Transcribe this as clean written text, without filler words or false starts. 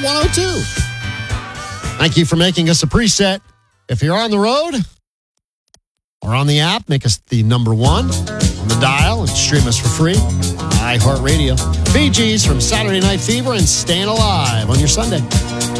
102. Thank you for making us a preset. If you're on the road or on the app, make us the number one on the dial and stream us for free. iHeartRadio. Bee Gees from Saturday Night Fever and Staying Alive on your Sunday.